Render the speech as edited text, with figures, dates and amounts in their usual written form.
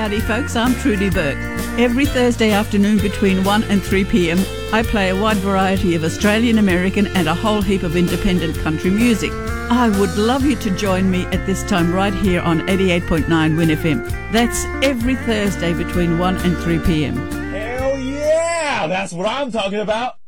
howdy folks, I'm Trudy Burke. Every Thursday afternoon between 1 and 3 p.m, I play a wide variety of Australian, American and a whole heap of independent country music. I would love you to join me at this time right here on 88.9 Win FM. That's every Thursday between 1 and 3 p.m. Hell yeah! That's what I'm talking about.